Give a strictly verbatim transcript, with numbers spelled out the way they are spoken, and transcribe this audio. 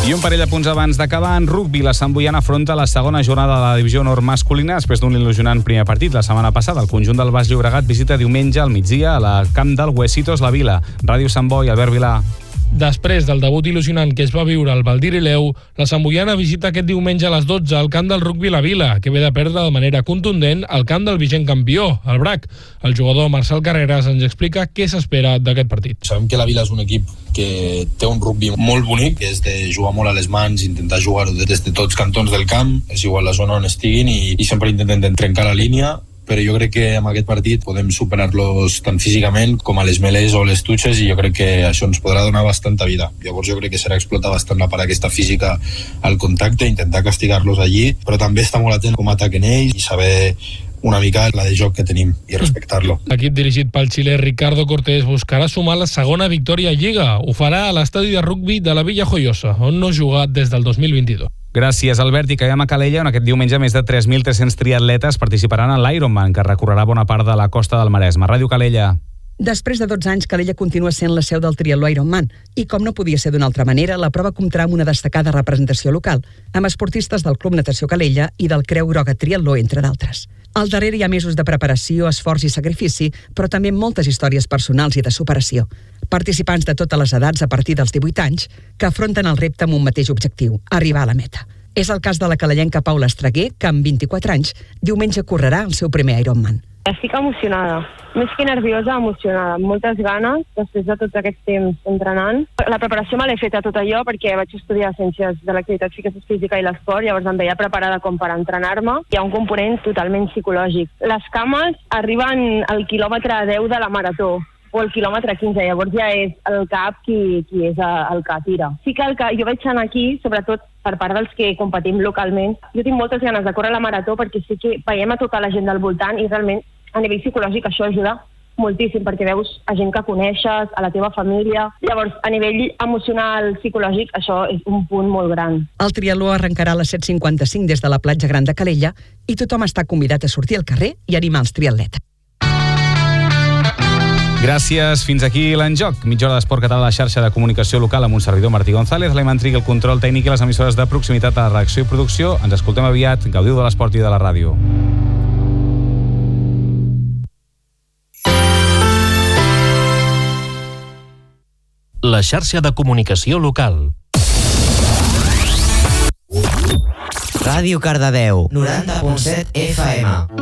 I un parell de punts abans d'acabar, en rugbi, la Santboiana afronta la segona jornada de la divisió honor masculina després d'un il·lusionant primer partit. La setmana passada, el conjunt del Baix Llobregat visita diumenge al migdia a la camp del Huesitos La Vila. Ràdio Sant Boi, Albert Vilà. Després del debut il·lusionant que es va viure al Valdir i Leu, la Santboiana visita aquest diumenge a les dotze al camp del rugbi La Vila, que ve de perdre de manera contundent al camp del vigent campió, el Brac. El jugador Marcel Carreras ens explica què s'espera d'aquest partit. Sabem que la Vila és un equip que té un rugbi molt bonic, que és de jugar molt a les mans, intentar jugar des de tots cantons del camp, és igual la zona on estiguin, i, i sempre intenten trencar la línia, però jo crec que amb aquest partit podem superar-los tant físicament com a les melés o les tutxes, i jo crec que això ens podrà donar bastanta vida. Llavors jo crec que serà explotar bastant la part aquesta física al contacte, intentar castigar-los allí, però també estar molt atent com ataquen ells i saber una mica la de joc que tenim i respectar-lo. L'equip dirigit pel xilè Ricardo Cortés buscarà sumar la segona victòria a Lliga. Ho farà a l'estadi de rugbi de la Villa Joiosa, on no juga des del dos mil vint-i-dos. Gràcies, Albert. I caiem a Calella, on aquest diumenge més de tres mil tres-cents triatletes participaran en l'Ironman, que recorrerà bona part de la costa del Maresme. Ràdio Calella. Després de dotze anys, Calella continua sent la seu del triatló Ironman i, com no podia ser d'una altra manera, la prova comptarà amb una destacada representació local, amb esportistes del Club Natació Calella i del Creu Groga Triatló, entre d'altres. Al darrere hi ha mesos de preparació, esforç i sacrifici, però també moltes històries personals i de superació. Participants de totes les edats a partir dels divuit anys que afronten el repte amb un mateix objectiu, arribar a la meta. És el cas de la calellenca Paula Estreguer, que amb vint-i-quatre anys diumenge correrà el seu primer Ironman. Estic emocionada, més que nerviosa, emocionada, amb moltes ganes, després de tot aquest temps entrenant. La preparació me l'he fet a tot allò perquè vaig estudiar Ciències de l'Activitat Física i l'Esport, llavors em veia preparada com per entrenar-me. Hi ha un component totalment psicològic. Les cames arriben al quilòmetre deu de la marató, o el quilòmetre quinze, llavors ja és el cap qui, qui és el que tira. Sí que el que jo vaig anar aquí, sobretot per part dels que competim localment, jo tinc moltes ganes de córrer la marató perquè sí que veiem a tota la gent del voltant i realment a nivell psicològic això ajuda moltíssim perquè veus a gent que coneixes, a la teva família. Llavors, a nivell emocional, psicològic, això és un punt molt gran. El triatló arrencarà a les set cinquanta-cinc des de la platja Gran de Calella i tothom està convidat a sortir al carrer i animar els triatletes. Gràcies. Fins aquí l'Enjoc. Mitja hora d'esport català a la xarxa de comunicació local amb un servidor, Martí González, l'Aiman Trigui, el control tècnic i les emissores de proximitat a la redacció i producció. Ens escoltem aviat. Gaudiu de l'esport i de la ràdio. La xarxa de comunicació local. Ràdio Cardedeu, noranta punt set F M.